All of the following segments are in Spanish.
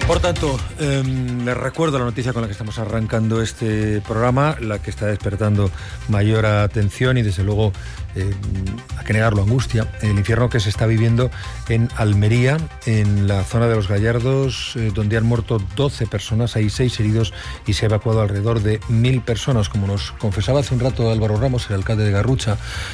Por tanto, les recuerdo la noticia con la que estamos arrancando este programa, la que está despertando mayor atención y desde luego, hay que negarlo, angustia, el infierno que se está viviendo en Almería, en la zona de Los Gallardos, donde han muerto 12 personas, hay 6 heridos y se ha evacuado alrededor de 1.000 personas. Como nos confesaba hace un rato Álvaro Ramos, el alcalde de Garrucha,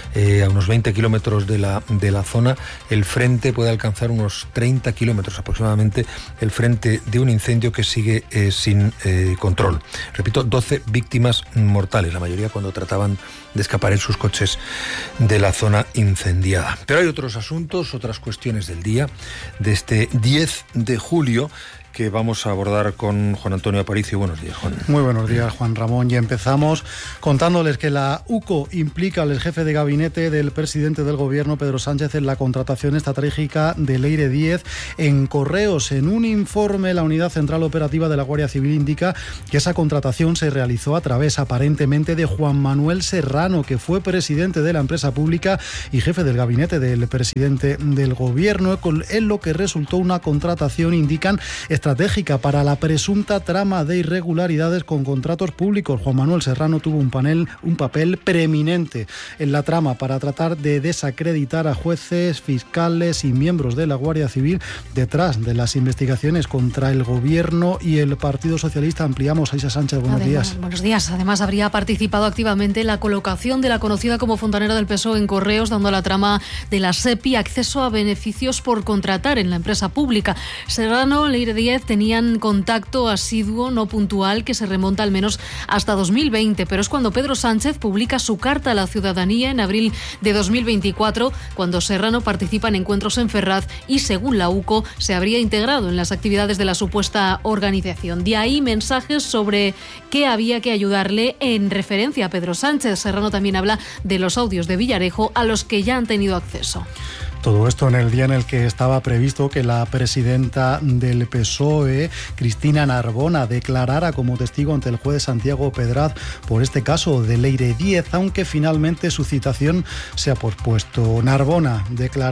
a unos 20 kilómetros de la zona, el frente puede alcanzar unos 30 kilómetros aproximadamente, el frente de un incendio que sigue sin control. Repito, 12 víctimas mortales, la mayoría cuando trataban de escapar en sus coches de la zona incendiada. Pero hay otros asuntos, otras cuestiones del día, de este 10 de julio, que vamos a abordar con Juan Antonio Aparicio. Buenos días, Juan. Muy buenos días, Juan Ramón. Y empezamos contándoles que la UCO implica al jefe de gabinete del presidente del gobierno, Pedro Sánchez, en la contratación estratégica de Leire Díez en Correos. En un informe, la Unidad Central Operativa de la Guardia Civil indica que esa contratación se realizó a través, aparentemente, de Juan Manuel Serrano, que fue presidente de la empresa pública y jefe del gabinete del presidente del gobierno, en lo que resultó una contratación, indican, estratégica para la presunta trama de irregularidades con contratos públicos. Juan Manuel Serrano tuvo un papel preeminente en la trama para tratar de desacreditar a jueces, fiscales y miembros de la Guardia Civil detrás de las investigaciones contra el gobierno y el Partido Socialista. Ampliamos. Aisa Sánchez, buenos días. Buenos días. Además, habría participado activamente en la colocación de la conocida como fontanera del PSOE en Correos, dando a la trama de la SEPI acceso a beneficios por contratar en la empresa pública. Serrano, Leire Díez tenían contacto asiduo, no puntual, que se remonta al menos hasta 2020, pero es cuando Pedro Sánchez publica su carta a la ciudadanía en abril de 2024, cuando Serrano participa en encuentros en Ferraz y, según la UCO, se habría integrado en las actividades de la supuesta organización. De ahí mensajes sobre qué había que ayudarle en referencia a Pedro Sánchez. Serrano también habla de los audios de Villarejo a los que ya han tenido acceso. Todo esto en el día en el que estaba previsto que la presidenta del PSOE, Cristina Narbona, declarara como testigo ante el juez Santiago Pedraz por este caso de Leire Díez, aunque finalmente su citación se ha pospuesto. Narbona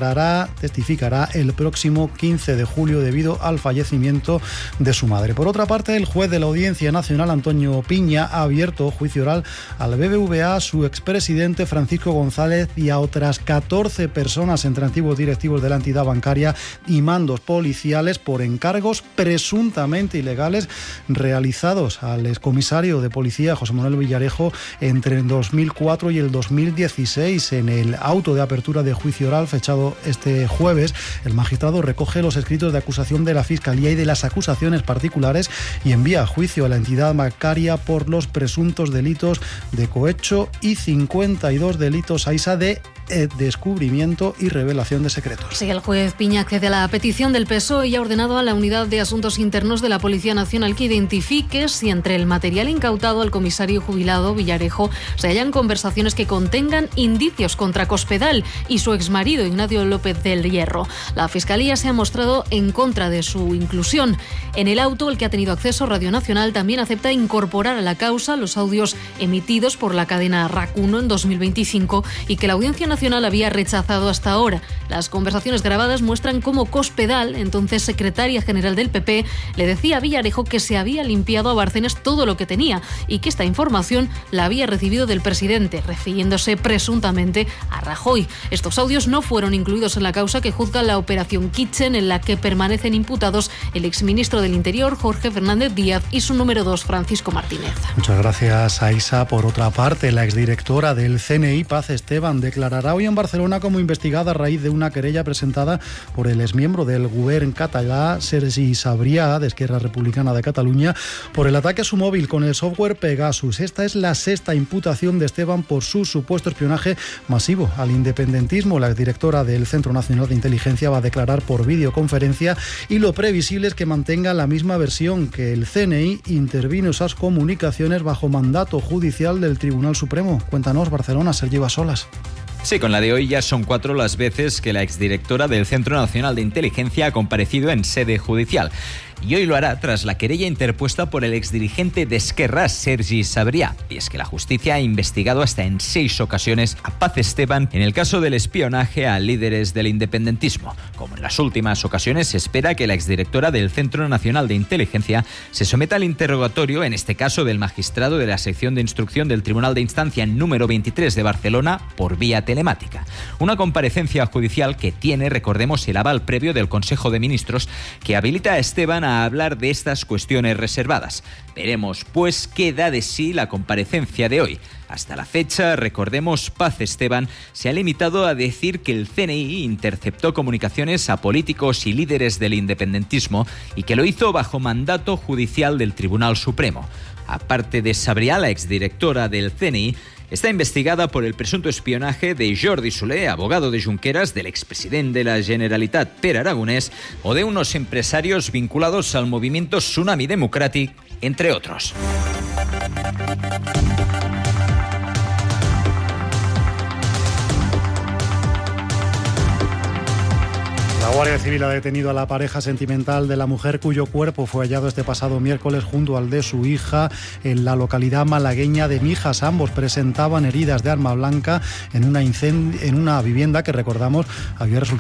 testificará el próximo 15 de julio debido al fallecimiento de su madre. Por otra parte, el juez de la Audiencia Nacional, Antonio Piña, ha abierto juicio oral al BBVA, su expresidente Francisco González y a otras 14 personas, entre antiguos directivos de la entidad bancaria y mandos policiales, por encargos presuntamente ilegales realizados al excomisario de policía José Manuel Villarejo entre el 2004 y el 2016. En el auto de apertura de juicio oral fechado este jueves, el magistrado recoge los escritos de acusación de la Fiscalía y de las acusaciones particulares y envía a juicio a la entidad bancaria por los presuntos delitos de cohecho y 52 delitos AISA de descubrimiento y revelación de secretos. Sí, el juez Piña accede a la petición del PSOE y ha ordenado a la Unidad de Asuntos Internos de la Policía Nacional que identifique si entre el material incautado al comisario jubilado Villarejo se hallan conversaciones que contengan indicios contra Cospedal y su exmarido Ignacio López del Hierro. La Fiscalía se ha mostrado en contra de su inclusión. En el auto, el que ha tenido acceso, Radio Nacional también acepta incorporar a la causa los audios emitidos por la cadena RAC1 en 2025 y que la Audiencia Nacional había rechazado hasta ahora. Las conversaciones grabadas muestran cómo Cospedal, entonces secretaria general del PP, le decía a Villarejo que se había limpiado a Bárcenas todo lo que tenía y que esta información la había recibido del presidente, refiriéndose presuntamente a Rajoy. Estos audios no fueron incluidos en la causa que juzga la Operación Kitchen, en la que permanecen imputados el exministro del Interior, Jorge Fernández Díaz, y su número 2, Francisco Martínez. Muchas gracias, Aisa. Por otra parte, la exdirectora del CNI, Paz Esteban, declarará hoy en Barcelona como investigada a raíz de una querella presentada por el exmiembro del Govern català, Sergi Sabrià, de Esquerra Republicana de Cataluña, por el ataque a su móvil con el software Pegasus. Esta es la 6ª imputación de Esteban por su supuesto espionaje masivo al independentismo. La exdirectora del Centro Nacional de Inteligencia va a declarar por videoconferencia y lo previsible es que mantenga la misma versión, que el CNI intervino esas comunicaciones bajo mandato judicial del Tribunal Supremo. Cuéntanos, Barcelona, Sergi Basolas. Sí, con la de hoy ya son 4 las veces que la exdirectora del Centro Nacional de Inteligencia ha comparecido en sede judicial. y hoy lo hará tras la querella interpuesta por el exdirigente de Esquerra, Sergi Sabrià. Y es que la justicia ha investigado hasta en 6 ocasiones a Paz Esteban en el caso del espionaje a líderes del independentismo. Como en las últimas ocasiones, se espera que la exdirectora del Centro Nacional de Inteligencia se someta al interrogatorio, en este caso del magistrado de la sección de instrucción del Tribunal de Instancia número 23 de Barcelona, por vía telemática. Una comparecencia judicial que tiene, recordemos, el aval previo del Consejo de Ministros, que habilita a Esteban a hablar de estas cuestiones reservadas. Veremos, pues, qué da de sí la comparecencia de hoy. Hasta la fecha, recordemos, Paz Esteban se ha limitado a decir que el CNI interceptó comunicaciones a políticos y líderes del independentismo y que lo hizo bajo mandato judicial del Tribunal Supremo. Aparte de Sabrià, la exdirectora del CNI está investigada por el presunto espionaje de Jordi Soler, abogado de Junqueras, del expresidente de la Generalitat, Pere Aragonès, o de unos empresarios vinculados al movimiento Tsunami Democràtic, entre otros. La Guardia Civil ha detenido a la pareja sentimental de la mujer cuyo cuerpo fue hallado este pasado miércoles junto al de su hija en la localidad malagueña de Mijas. Ambos presentaban heridas de arma blanca en una vivienda que, recordamos, había resultado